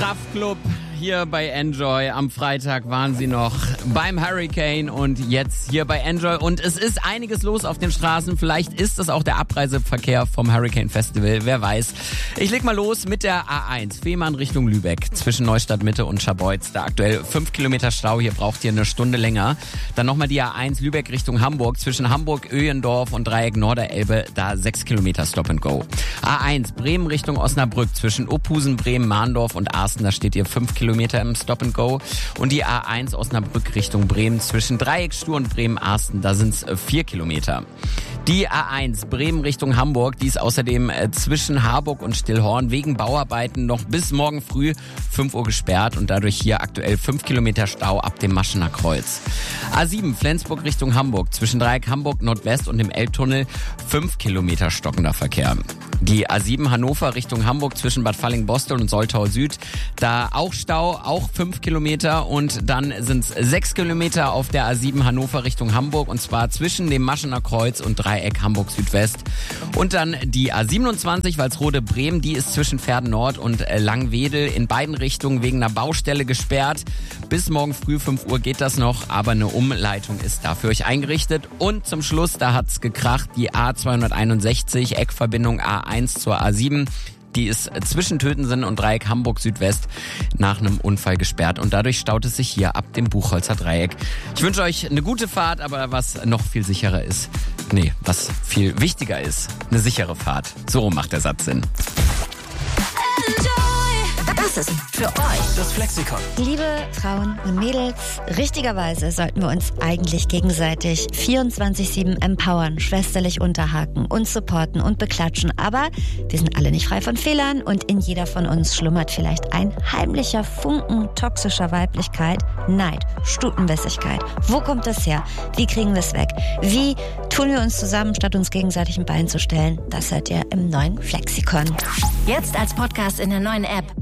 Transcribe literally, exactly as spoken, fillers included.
Kraftklub hier bei Enjoy. Am Freitag waren sie noch beim Hurricane und jetzt hier bei Enjoy. Und es ist einiges los auf den Straßen. Vielleicht ist es auch der Abreiseverkehr vom Hurricane Festival. Wer weiß. Ich leg mal los mit der A eins. Fehmarn Richtung Lübeck. Zwischen Neustadt Mitte und Scharbeutz. Da aktuell fünf Kilometer Stau. Hier braucht ihr eine Stunde länger. Dann nochmal die A eins Lübeck Richtung Hamburg. Zwischen Hamburg, Öhendorf und Dreieck Norderelbe. Da sechs Kilometer Stop and Go. A eins Bremen Richtung Osnabrück. Zwischen Opusen, Bremen, Mahndorf und Arsten. Da steht ihr fünf Kilometer im Stop and Go. Und die A eins Osnabrück Richtung Bremen zwischen Dreieckstuhl und Bremen-Arsten, da sind es vier Kilometer. Die A eins Bremen Richtung Hamburg, die ist außerdem äh, zwischen Harburg und Stillhorn wegen Bauarbeiten noch bis morgen früh fünf Uhr gesperrt und dadurch hier aktuell fünf Kilometer Stau ab dem Maschener Kreuz. A sieben Flensburg Richtung Hamburg, zwischen Dreieck Hamburg Nordwest und dem Elbtunnel fünf Kilometer stockender Verkehr. Die A sieben Hannover Richtung Hamburg zwischen Bad Falling-Bostel und Soltau Süd, da auch Stau, auch fünf Kilometer und dann sind es sechs Kilometer auf der A sieben Hannover Richtung Hamburg und zwar zwischen dem Maschener Kreuz und Dreieck Hamburg Südwest. Und dann die A siebenundzwanzig Walsrode Bremen, die ist zwischen Pferden Nord und Langwedel in beiden Richtungen wegen einer Baustelle gesperrt. Bis morgen früh fünf Uhr geht das noch, aber eine Umleitung ist da für euch eingerichtet. Und zum Schluss, da hat's gekracht, die A zweihunderteinundsechzig, Eckverbindung A eins zur A sieben. Die ist zwischen Tötensen und Dreieck Hamburg Südwest nach einem Unfall gesperrt und dadurch staut es sich hier ab dem Buchholzer Dreieck. Ich wünsche euch eine gute Fahrt, aber was noch viel sicherer ist, nee, was viel wichtiger ist, eine sichere Fahrt. So rum macht der Satz Sinn. Das ist für euch das Flexikon. Liebe Frauen und Mädels, richtigerweise sollten wir uns eigentlich gegenseitig vierundzwanzig sieben empowern, schwesterlich unterhaken und supporten und beklatschen. Aber wir sind alle nicht frei von Fehlern und in jeder von uns schlummert vielleicht ein heimlicher Funken toxischer Weiblichkeit, Neid, Stutenbissigkeit. Wo kommt das her? Wie kriegen wir es weg? Wie tun wir uns zusammen, statt uns gegenseitig ein Bein zu stellen? Das hört ihr im neuen Flexikon. Jetzt als Podcast in der neuen App